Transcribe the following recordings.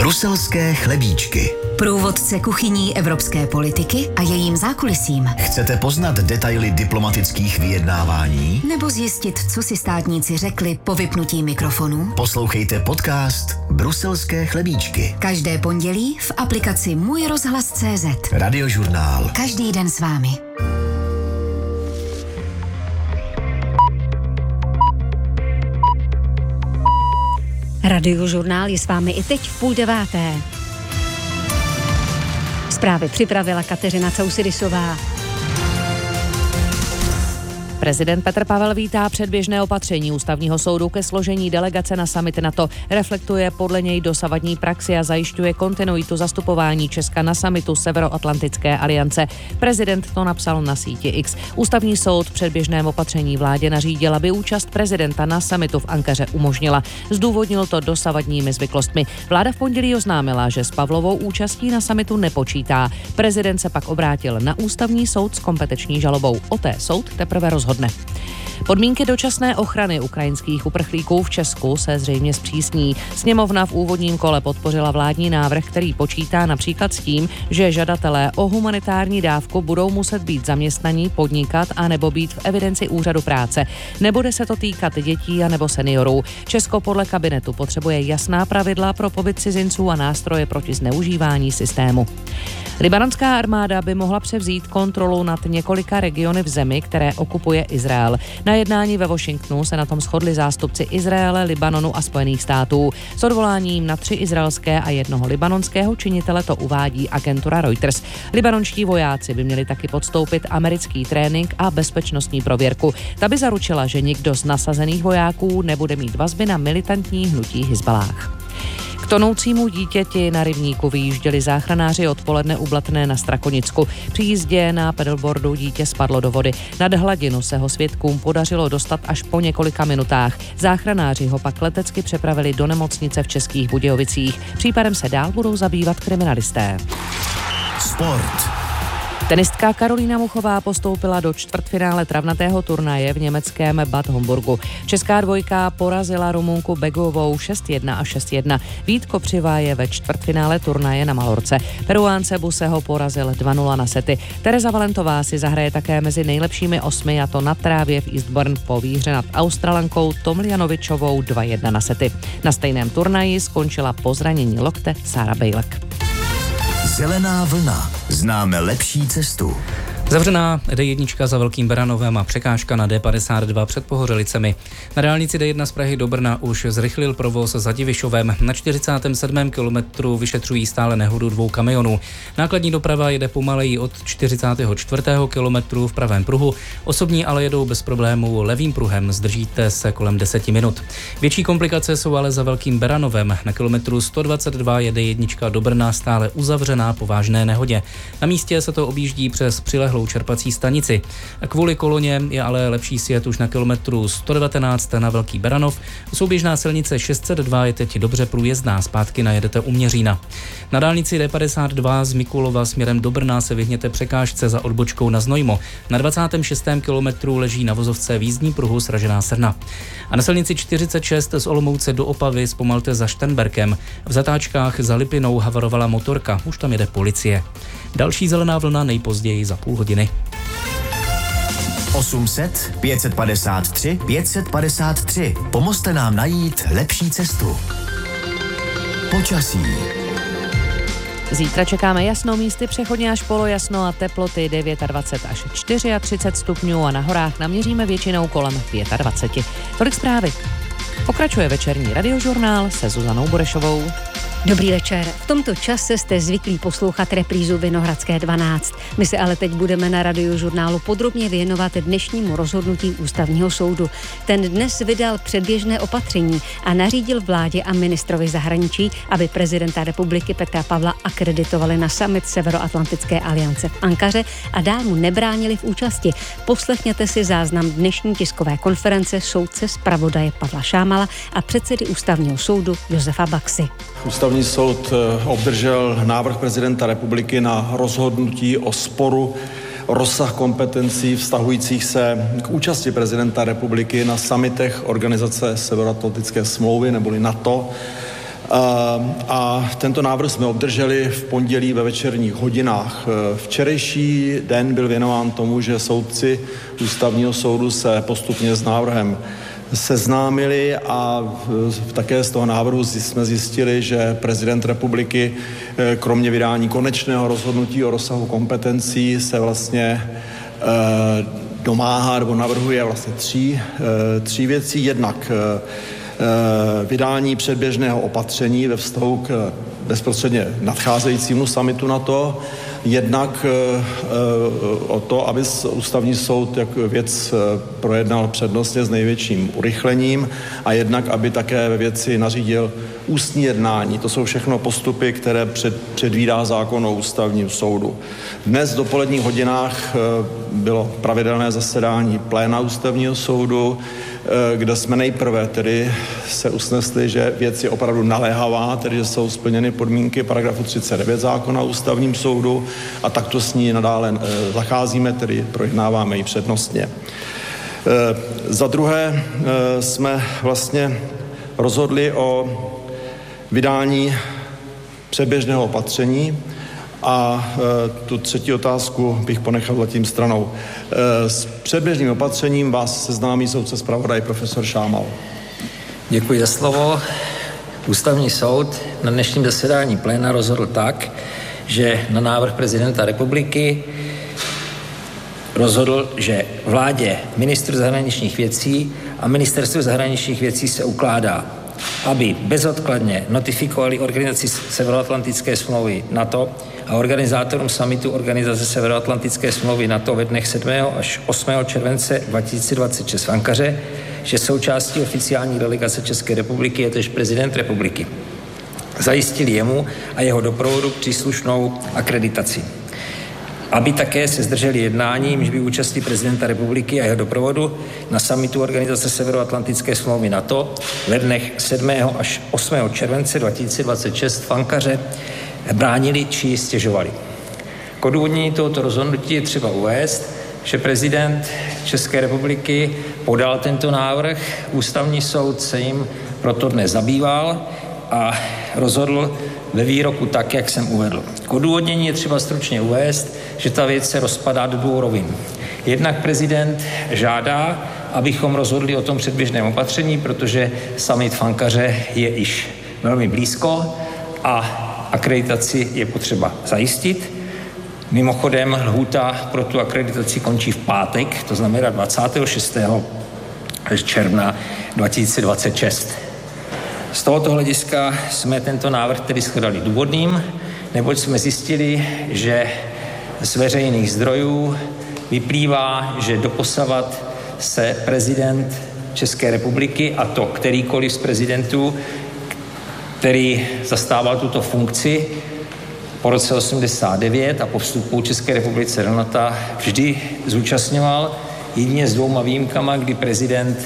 Bruselské chlebíčky. Průvodce kuchyní evropské politiky a jejím zákulisím. Chcete poznat detaily diplomatických vyjednávání? Nebo zjistit, co si státníci řekli po vypnutí mikrofonu? Poslouchejte podcast Bruselské chlebíčky. Každé pondělí v aplikaci Můj rozhlas.cz. Radiožurnál. Každý den s vámi. Radiožurnál je s vámi i teď v 8:30. Zprávy připravila Kateřina Causidisová. Prezident Petr Pavel vítá předběžné opatření Ústavního soudu ke složení delegace na summit NATO. Reflektuje podle něj dosavadní praxi a zajišťuje kontinuitu zastupování Česka na summitu Severoatlantické aliance. Prezident to napsal na síti X. Ústavní soud předběžném opatření vládě nařídil, aby účast prezidenta na summitu v Ankaře umožnila. Zdůvodnil to dosavadními zvyklostmi. Vláda v pondělí oznámila, že s Pavlovou účastí na summitu nepočítá. Prezident se pak obrátil na Ústavní soud s kompetenční žalobou. O té soud teprve rozhodne. Podmínky dočasné ochrany ukrajinských uprchlíků v Česku se zřejmě zpřísní. Sněmovna v úvodním kole podpořila vládní návrh, který počítá například s tím, že žadatelé o humanitární dávku budou muset být zaměstnaní, podnikat a nebo být v evidenci úřadu práce. Nebude se to týkat dětí a nebo seniorů. Česko podle kabinetu potřebuje jasná pravidla pro pobyt cizinců a nástroje proti zneužívání systému. Libanonská armáda by mohla převzít kontrolu nad několika regiony v zemi, které okupuje Izrael. Na jednání ve Washingtonu se na tom shodli zástupci Izraele, Libanonu a Spojených států. S odvoláním na 3 izraelské a 1 libanonského činitele to uvádí agentura Reuters. Libanonští vojáci by měli taky podstoupit americký trénink a bezpečnostní prověrku. Ta by zaručila, že nikdo z nasazených vojáků nebude mít vazby na militantní hnutí Hizballáh. K tonoucímu dítěti na rybníku vyjížděli záchranáři odpoledne u Blatné na Strakonicku. Při jízdě na pedalboardu dítě spadlo do vody. Nad hladinu se ho svědkům podařilo dostat až po několika minutách. Záchranáři ho pak letecky přepravili do nemocnice v Českých Budějovicích. Případem se dál budou zabývat kriminalisté. Sport. Tenistka Karolína Muchová postoupila do čtvrtfinále travnatého turnaje v německém Bad Homburgu. Česká dvojka porazila Rumunku Begovou 6-1 a 6-1. Vít Kopřivá je ve čtvrtfinále turnaje na Malorce. Peruánce Buseho porazil 2-0 na sety. Tereza Valentová si zahraje také mezi nejlepšími 8, a to na trávě v Eastbourne po výhře nad Australankou Tomljanovičovou 2-1 na sety. Na stejném turnaji skončila po zranění lokte Sára Bejlek. Zelená vlna. Známe lepší cestu. Zavřená D1 za Velkým Beranovem a překážka na D52 před Pohořelicemi. Na dálnici D1 z Prahy do Brna už zrychlil provoz za Divišovem. Na 47. kilometru vyšetřují stále nehodu 2 kamionů. Nákladní doprava jede pomaleji od 44. kilometru v pravém pruhu. Osobní ale jedou bez problémů levým pruhem. Zdržíte se kolem 10 minut. Větší komplikace jsou ale za Velkým Beranovem. Na kilometru 122 je D1 do Brna stále uzavřená po vážné nehodě. Na místě se to objíždí přes přilehlou čerpací stanici. Kvůli koloně je ale lepší sjet už na kilometru 119 na Velký Beranov. Souběžná silnice 602 je teď dobře průjezdná, zpátky najedete u Měřína. Na dálnici D52 z Mikulova směrem do Brna se vyhněte překážce za odbočkou na Znojmo. Na 26. kilometru leží na vozovce v jízdní pruhu sražená srna. A na silnici 46 z Olomouce do Opavy zpomalte za Šternberkem. V zatáčkách za Lipinou havarovala motorka, už tam jede policie. Další zelená vlna nejpozději za půl hodiny. 800 553 553. Pomozte nám najít lepší cestu. Počasí. Zítra čekáme jasno, místy přechodně až polojasno a teploty 29 až 34 stupňů a na horách naměříme většinou kolem 25. Tolik zprávy. Pokračuje večerní radiožurnál se Zuzanou Burešovou. Dobrý večer. V tomto čase jste zvyklí poslouchat reprízu Vinohradské 12. My se ale teď budeme na radiožurnálu podrobně věnovat dnešnímu rozhodnutí Ústavního soudu. Ten dnes vydal předběžné opatření a nařídil vládě a ministrovi zahraničí, aby prezidenta republiky Petra Pavla akreditovali na summit Severoatlantické aliance v Ankaře a dál mu nebránili v účasti. Poslechněte si záznam dnešní tiskové konference soudce zpravodaje Pavla Šámala a předsedy Ústavního soudu Josefa Baxy. Ústavní soud obdržel návrh prezidenta republiky na rozhodnutí o sporu rozsah kompetencí vztahujících se k účasti prezidenta republiky na summitech Organizace Severoatlantické smlouvy neboli NATO A tento návrh jsme obdrželi v pondělí ve večerních hodinách. Včerejší den byl věnován tomu, že soudci Ústavního soudu se postupně s návrhem seznámili a také z toho návrhu jsme zjistili, že prezident republiky kromě vydání konečného rozhodnutí o rozsahu kompetencí se vlastně domáhá nebo navrhuje vlastně tří věcí. Jednak vydání předběžného opatření ve vztahu k bezprostředně nadcházejícímu summitu NATO, jednak o to, aby Ústavní soud jako věc projednal přednostně s největším urychlením a jednak, aby také ve věci nařídil ústní jednání. To jsou všechno postupy, které předvídá zákon o Ústavním soudu. Dnes v dopoledních hodinách bylo pravidelné zasedání pléna Ústavního soudu, kde jsme nejprve tedy se usnesli, že věc je opravdu naléhavá, tedy že jsou splněny podmínky paragrafu 39 zákona o Ústavním soudu a takto s ní nadále zacházíme, tedy projednáváme ji přednostně. Za druhé jsme vlastně rozhodli o vydání předběžného opatření a tu třetí otázku bych ponechal zatím stranou. S předběžným opatřením vás seznámí soudce zpravodaj profesor Šámal. Děkuji za slovo. Ústavní soud na dnešním zasedání pléna rozhodl tak, že na návrh prezidenta republiky rozhodl, že vládě, ministru zahraničních věcí a ministerstvu zahraničních věcí se ukládá, aby bezodkladně notifikovali organizaci Severoatlantické smlouvy NATO a organizátorům summitu Organizace Severoatlantické smlouvy NATO ve dnech 7. až 8. července 2026 v Ankaře, že součástí oficiální delegace České republiky je též prezident republiky. Zajistili jemu a jeho doprovodu příslušnou akreditaci. Aby také se zdrželi jednání, jimž by účastí prezidenta republiky a jeho doprovodu na summitu Organizace Severoatlantické smlouvy NATO ve dnech 7. až 8. července 2026 v Ankaře bránili či stěžovali. K odůvodnění tohoto rozhodnutí je třeba uvést, že prezident České republiky podal tento návrh, Ústavní soud se jim proto dnes zabýval a rozhodl ve výroku tak, jak jsem uvedl. K odůvodnění je třeba stručně uvést, že ta věc se rozpadá do dvou rovin. Jednak prezident žádá, abychom rozhodli o tom předběžném opatření, protože summit v Ankaře je již velmi blízko a akreditaci je potřeba zajistit. Mimochodem lhůta pro tu akreditaci končí v pátek, to znamená 26. června 2026. Z tohoto hlediska jsme tento návrh tedy shledali důvodným, neboť jsme zjistili, že z veřejných zdrojů vyplývá, že doposavat se prezident České republiky, a to kterýkoliv z prezidentů, který zastával tuto funkci po roce 89 a po vstupu České republice do NATO, vždy zúčastňoval jedině s dvouma výjimkama, kdy prezident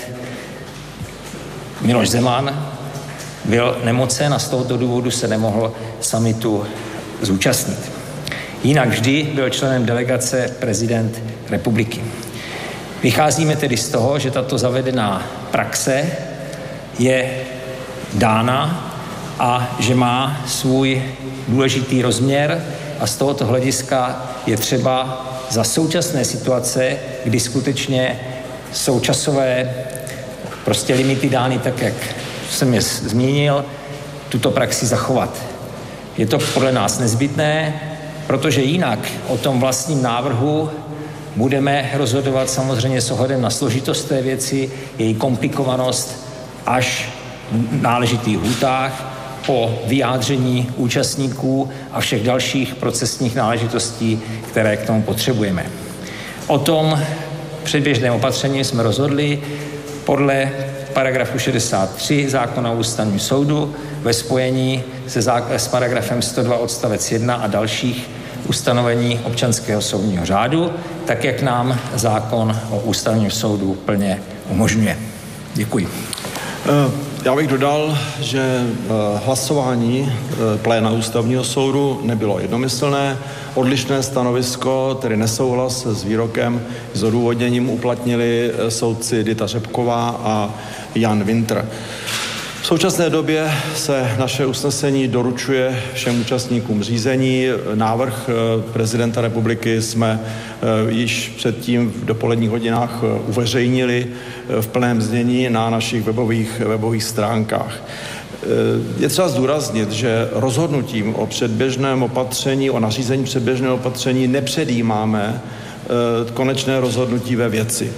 Miloš Zeman byl nemocen a z tohoto důvodu se nemohl summitu zúčastnit. Jinak vždy byl členem delegace prezident republiky. Vycházíme tedy z toho, že tato zavedená praxe je dána a že má svůj důležitý rozměr a z tohoto hlediska je třeba za současné situace, kdy skutečně jsou časové limity dány tak, jak jsem je zmínil, tuto praxi zachovat. Je to podle nás nezbytné, protože jinak o tom vlastním návrhu budeme rozhodovat samozřejmě s ohledem na složitost té věci, její komplikovanost až v náležitých lhůtách, po vyjádření účastníků a všech dalších procesních náležitostí, které k tomu potřebujeme. O tom předběžném opatření jsme rozhodli podle paragrafu 63 zákona o Ústavním soudu ve spojení s paragrafem 102 odstavec 1 a dalších ustanovení občanského soudního řádu, tak jak nám zákon o Ústavním soudu plně umožňuje. Děkuji. Já bych dodal, že hlasování pléna Ústavního soudu nebylo jednomyslné. Odlišné stanovisko, tedy nesouhlas s výrokem, s odůvodněním uplatnili soudci Dita Řepková a Jan Wintr. V současné době se naše usnesení doručuje všem účastníkům řízení. Návrh prezidenta republiky jsme již předtím v dopoledních hodinách uveřejnili v plném znění na našich webových stránkách. Je třeba zdůraznit, že rozhodnutím o předběžném opatření, o nařízení předběžného opatření nepředjímáme konečné rozhodnutí ve věci.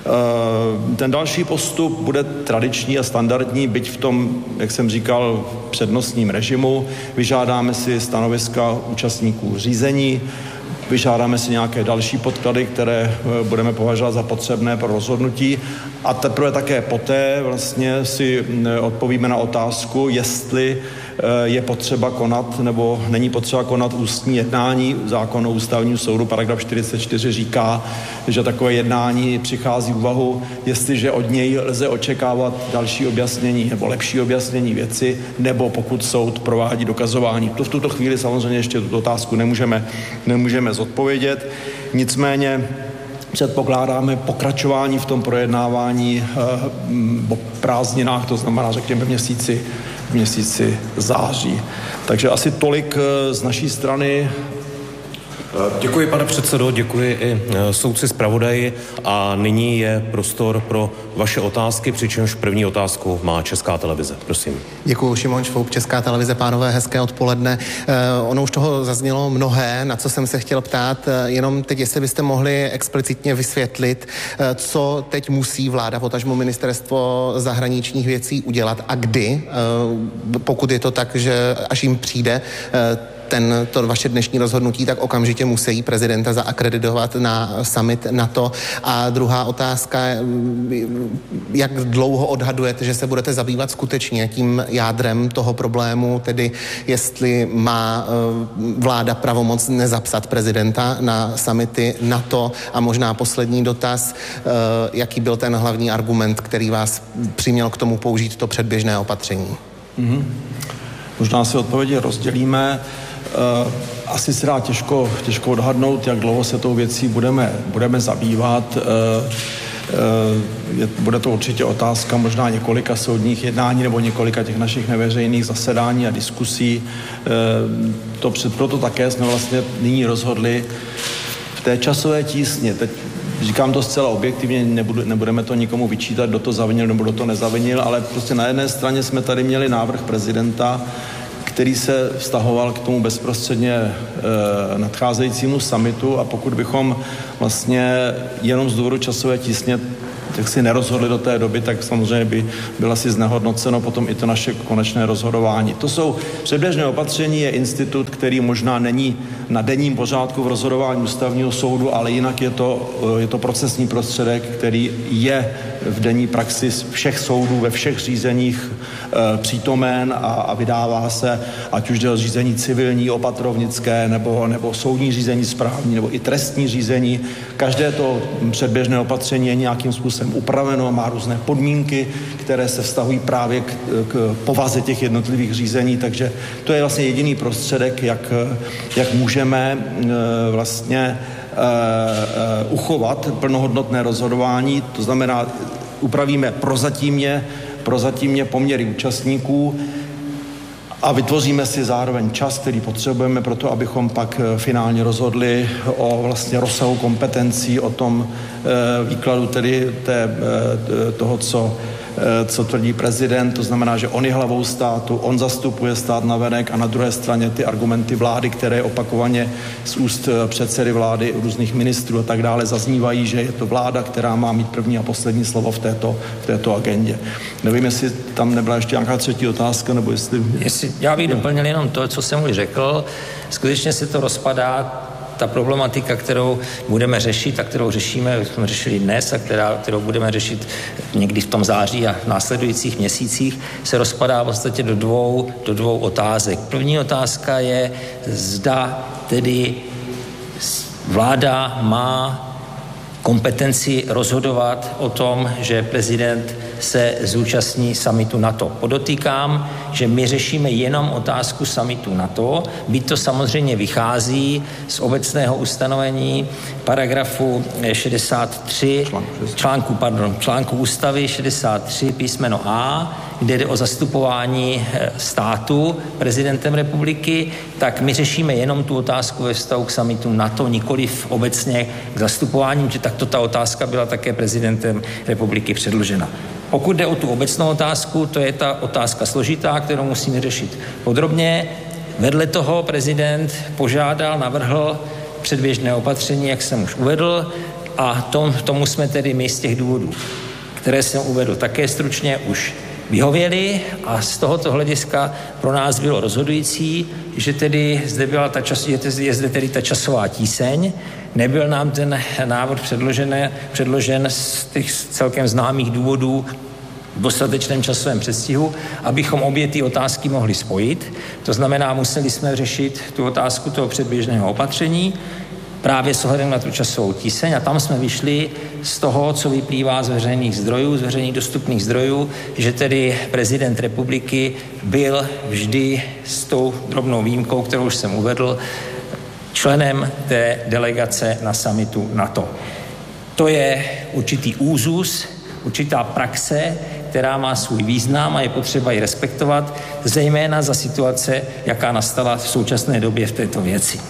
Ten další postup bude tradiční a standardní, byť v tom, jak jsem říkal, přednostním režimu. Vyžádáme si stanoviska účastníků řízení, vyžádáme si nějaké další podklady, které budeme považovat za potřebné pro rozhodnutí a teprve také poté vlastně si odpovíme na otázku, jestli je potřeba konat nebo není potřeba konat ústní jednání. Zákon o ústavním soudu, paragraf 44 říká, že takové jednání přichází v úvahu, jestliže od něj lze očekávat další objasnění nebo lepší objasnění věci, nebo pokud soud provádí dokazování. To v tuto chvíli samozřejmě ještě tuto otázku nemůžeme zodpovědět. Nicméně předpokládáme pokračování v tom projednávání po prázdninách, to znamená, řekněme, v měsíci září. Takže asi tolik z naší strany. Děkuji, pane předsedo, děkuji i soudci zpravodaji a nyní je prostor pro vaše otázky, přičemž první otázku má Česká televize. Prosím. Děkuji, Šimon Švoup, Česká televize, pánové, hezké odpoledne. Ono už toho zaznělo mnohé, na co jsem se chtěl ptát, jenom teď, jestli byste mohli explicitně vysvětlit, co teď musí vláda, potažmo ministerstvo zahraničních věcí udělat a kdy, pokud je to tak, že až jim přijde to vaše dnešní rozhodnutí, tak okamžitě musí prezidenta zaakreditovat na summit NATO. A druhá otázka, jak dlouho odhadujete, že se budete zabývat skutečně tím jádrem toho problému, tedy jestli má vláda pravomoc nezapsat prezidenta na summity NATO a možná poslední dotaz, jaký byl ten hlavní argument, který vás přiměl k tomu použít to předběžné opatření? Možná si odpovědi rozdělíme. Asi se dá těžko odhadnout, jak dlouho se tou věcí budeme zabývat. Bude to určitě otázka možná několika soudních jednání nebo několika těch našich neveřejných zasedání a diskusí. Proto také jsme vlastně nyní rozhodli v té časové tísni. Teď říkám to zcela objektivně, nebudeme to nikomu vyčítat, kdo to zavinil nebo kdo to nezavinil, ale prostě na jedné straně jsme tady měli návrh prezidenta, který se vztahoval k tomu bezprostředně nadcházejícímu summitu a pokud bychom vlastně jenom z důvodu časové tísně tak si nerozhodli do té doby, tak samozřejmě by bylo asi znehodnoceno potom i to naše konečné rozhodování. To jsou předběžné opatření, je institut, který možná není na denním pořádku v rozhodování ústavního soudu, ale jinak je to procesní prostředek, který je v denní praxi všech soudů ve všech řízeních přítomen a vydává se, ať už jde o řízení civilní, opatrovnické, nebo soudní řízení správní, nebo i trestní řízení. Každé to předběžné opatření je nějakým způsobem upraveno, má různé podmínky, které se vztahují právě k povaze těch jednotlivých řízení, takže to je vlastně jediný prostředek, jak můžeme vlastně uchovat plnohodnotné rozhodování, to znamená, upravíme prozatímně poměry účastníků a vytvoříme si zároveň čas, který potřebujeme pro to, abychom pak finálně rozhodli o vlastně rozsahu kompetencí, o tom výkladu tedy toho, co tvrdí prezident, to znamená, že on je hlavou státu, on zastupuje stát navenek a na druhé straně ty argumenty vlády, které opakovaně z úst předsedy vlády, různých ministrů a tak dále zaznívají, že je to vláda, která má mít první a poslední slovo v této agendě. Nevím, jestli tam nebyla ještě nějaká třetí otázka, nebo jestli já bych doplnil jenom to, co jsem už řekl. Skutečně se to rozpadá. Ta problematika, kterou budeme řešit a kterou jsme řešili dnes a kterou budeme řešit někdy v tom září a v následujících měsících, se rozpadá v podstatě do dvou otázek. První otázka je, zda tedy vláda má kompetenci rozhodovat o tom, že prezident se zúčastní summitu NATO. Podotýkám, že my řešíme jenom otázku summitu NATO, byť to samozřejmě vychází z obecného ustanovení paragrafu 63, článku ústavy 63 písmeno A, kde jde o zastupování státu prezidentem republiky, tak my řešíme jenom tu otázku ve vztahu k summitu NATO, nikoliv obecně k zastupování, že takto ta otázka byla také prezidentem republiky předložena. Pokud jde o tu obecnou otázku, to je ta otázka složitá, kterou musíme řešit podrobně. Vedle toho prezident navrhl předběžné opatření, jak jsem už uvedl, a tomu jsme tedy my z těch důvodů, které jsem uvedl také stručně, už vyhověli a z tohoto hlediska pro nás bylo rozhodující, že tedy je zde tedy ta časová tíseň. Nebyl nám ten návrh předložen z těch celkem známých důvodů v dostatečném časovém předstihu, abychom obě ty otázky mohli spojit. To znamená, museli jsme řešit tu otázku toho předběžného opatření právě s ohledem na tu časovou tíseň a tam jsme vyšli z toho, co vyplývá z veřejných zdrojů, z veřejných dostupných zdrojů, že tedy prezident republiky byl vždy s tou drobnou výjimkou, kterou už jsem uvedl, členem té delegace na summitu NATO. To je určitý úzus, určitá praxe, která má svůj význam a je potřeba ji respektovat, zejména za situace, jaká nastala v současné době v této věci.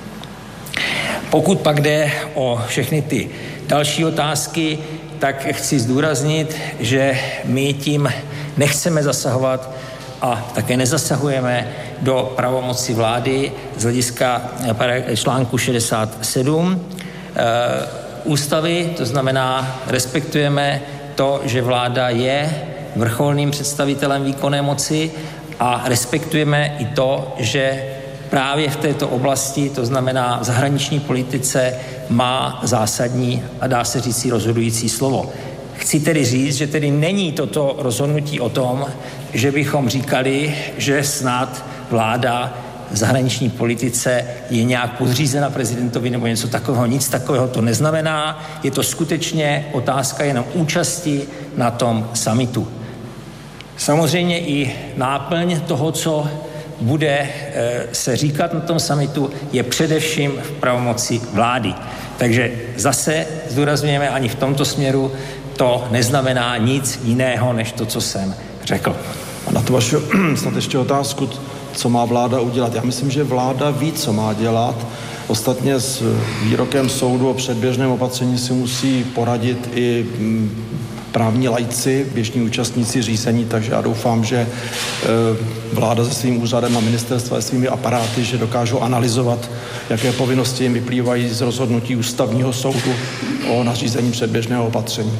Pokud pak jde o všechny ty další otázky, tak chci zdůraznit, že my tím nechceme zasahovat a také nezasahujeme do pravomoci vlády z hlediska článku 67 ústavy, to znamená, respektujeme to, že vláda je vrcholným představitelem výkonné moci a respektujeme i to, že právě v této oblasti, to znamená v zahraniční politice, má zásadní a dá se říct si rozhodující slovo. Chci tedy říct, že tedy není toto rozhodnutí o tom, že bychom říkali, že snad vláda v zahraniční politice je nějak podřízena prezidentovi nebo něco takového. Nic takového to neznamená. Je to skutečně otázka jenom účasti na tom summitu. Samozřejmě i náplň toho, co bude se říkat na tom summitu, je především v pravomoci vlády. Takže zase zdůrazňujeme, ani v tomto směru to neznamená nic jiného, než to, co jsem řekl. A na tu vaši snad ještě otázku, co má vláda udělat. Já myslím, že vláda ví, co má dělat. Ostatně s výrokem soudu o předběžném opatření si musí poradit i právní laici, běžní účastníci řízení, takže já doufám, že vláda se svým úřadem a ministerstva se svými aparáty, že dokážou analyzovat, jaké povinnosti jim vyplývají z rozhodnutí ústavního soudu o nařízení předběžného opatření.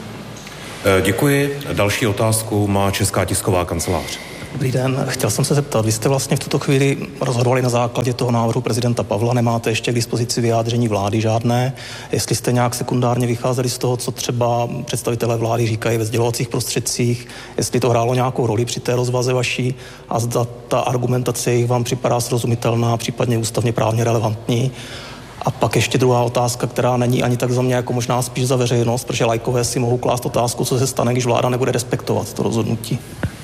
Děkuji. Další otázku má Česká tisková kancelář. Dobrý den, chtěl jsem se zeptat, vy jste vlastně v tuto chvíli rozhodovali na základě toho návrhu prezidenta Pavla, nemáte ještě k dispozici vyjádření vlády žádné, jestli jste nějak sekundárně vycházeli z toho, co třeba představitelé vlády říkají ve sdělovacích prostředcích, jestli to hrálo nějakou roli při té rozvaze vaší a zda ta argumentace jich vám připadá srozumitelná, případně ústavně právně relevantní. A pak ještě druhá otázka, která není ani tak za mě, jako možná spíš za veřejnost, protože laikové si mohou klást otázku, co se stane, když vláda nebude respektovat to rozhodnutí.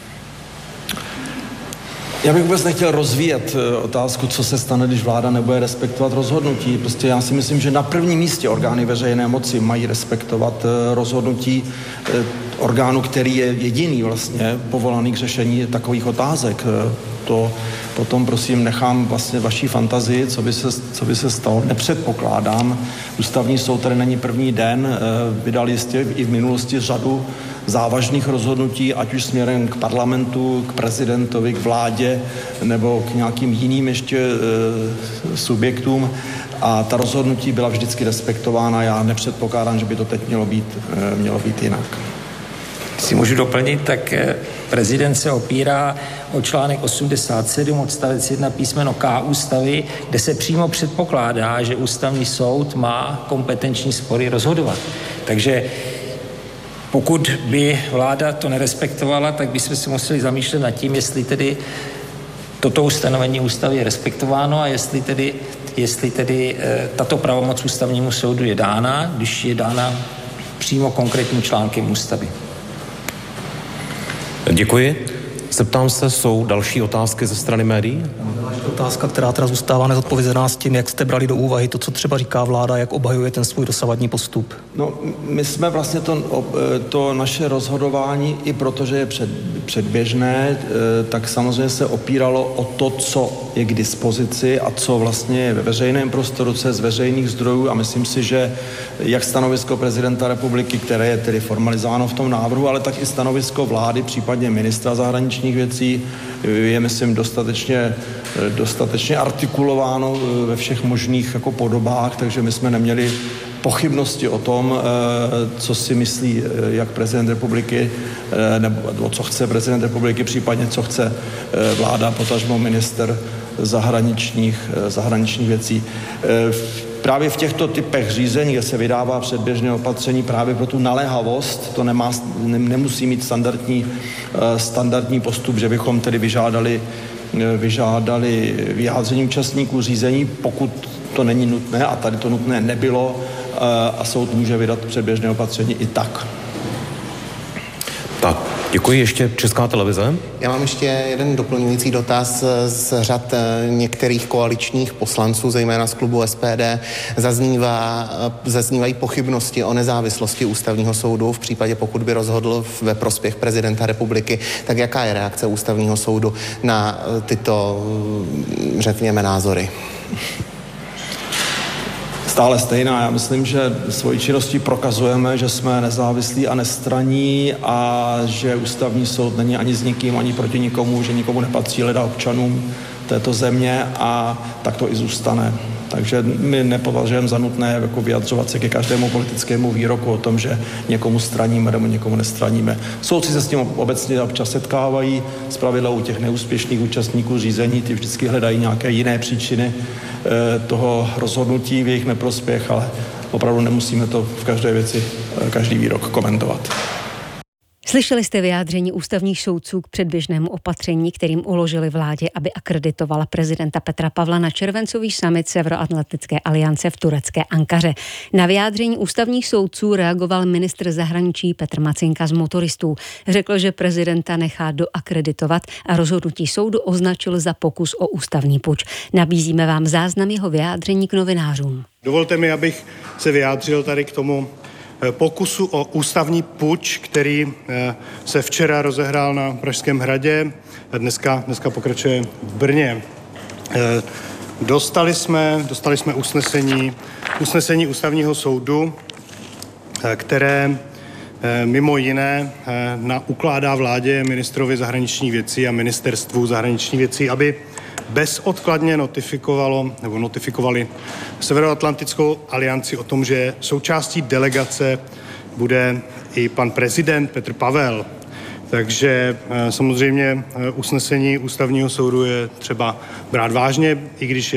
Já bych vůbec nechtěl rozvíjet otázku, co se stane, když vláda nebude respektovat rozhodnutí. Prostě já si myslím, že na prvním místě orgány veřejné moci mají respektovat rozhodnutí orgánu, který je jediný vlastně povolaný k řešení takových otázek. To potom, prosím, nechám vlastně vaší fantazii, co by se stalo. Nepředpokládám. Ústavní soud tady není první den, vydal jistě i v minulosti řadu závažných rozhodnutí, ať už směrem k parlamentu, k prezidentovi, k vládě nebo k nějakým jiným ještě subjektům. A ta rozhodnutí byla vždycky respektována. Já nepředpokládám, že by to teď mělo být jinak. Si můžu doplnit, tak prezident se opírá o článek 87 odstavec 1 písmeno K ústavy, kde se přímo předpokládá, že ústavní soud má kompetenční spory rozhodovat. Takže pokud by vláda to nerespektovala, tak bychom si museli zamýšlet nad tím, jestli tedy toto ustanovení ústavy je respektováno a jestli tedy tato pravomoc ústavnímu soudu je dána, když je dána přímo konkrétním článkem ústavy. Děkuji. Zeptám se, jsou další otázky ze strany médií? Otázka, která teda zůstává nezodpovězená s tím, jak jste brali do úvahy to, co třeba říká vláda, jak obhajuje ten svůj dosavadní postup. No, my jsme vlastně to naše rozhodování, i protože je předběžné, tak samozřejmě se opíralo o to, co je k dispozici a co vlastně je ve veřejném prostoru, co je z veřejných zdrojů, a myslím si, že jak stanovisko prezidenta republiky, které je tedy formalizováno v tom návrhu, ale tak i stanovisko vlády, případně ministra zahraničních věcí, je, myslím, dostatečně artikulováno ve všech možných jako podobách, takže my jsme neměli pochybnosti o tom, co si myslí jak prezident republiky, nebo co chce prezident republiky, případně co chce vláda, potažmo minister zahraničních věcí. Právě v těchto typech řízení, kde se vydává předběžné opatření právě pro tu naléhavost, to nemusí mít standardní postup, že bychom tedy vyžádali vyjádření účastníků řízení, pokud to není nutné, a tady to nutné nebylo, a soud může vydat předběžné opatření i tak. Tak, děkuji. Ještě Česká televize. Já mám ještě jeden doplňující dotaz z řad některých koaličních poslanců, zejména z klubu SPD. Zaznívají pochybnosti o nezávislosti Ústavního soudu v případě, pokud by rozhodl ve prospěch prezidenta republiky. Tak jaká je reakce Ústavního soudu na tyto, řekněme, názory? Stále stejná. Já myslím, že svojí činností prokazujeme, že jsme nezávislí a nestranní a že Ústavní soud není ani s nikým, ani proti nikomu, že nikomu nepatří, leda občanům této země, a tak to i zůstane. Takže my nepovažujeme za nutné jako vyjadřovat se ke každému politickému výroku o tom, že někomu straníme nebo někomu nestraníme. Soudci se s tím obecně občas setkávají, zpravidla u těch neúspěšných účastníků řízení, ty vždycky hledají nějaké jiné příčiny toho rozhodnutí v jejich neprospěch, ale opravdu nemusíme to v každé věci, každý výrok komentovat. Slyšeli jste vyjádření ústavních soudců k předběžnému opatření, kterým uložili vládě, aby akreditovala prezidenta Petra Pavla na červencový summit Severoatlantické aliance v turecké Ankaře. Na vyjádření ústavních soudců reagoval ministr zahraničí Petr Macinka z Motoristů. Řekl, že prezidenta nechá doakreditovat a rozhodnutí soudu označil za pokus o ústavní puč. Nabízíme vám záznam jeho vyjádření k novinářům. Dovolte mi, abych se vyjádřil tady k tomu pokusu o ústavní puč, který se včera rozehrál na Pražském hradě a dneska pokračuje v Brně. Dostali jsme usnesení Ústavního soudu, které mimo jiné ukládá vládě, ministrovi zahraničních věcí a ministerstvu zahraničních věcí, aby bezodkladně notifikovali Severoatlantickou alianci o tom, že součástí delegace bude i pan prezident Petr Pavel. Takže samozřejmě usnesení Ústavního soudu je třeba brát vážně, i když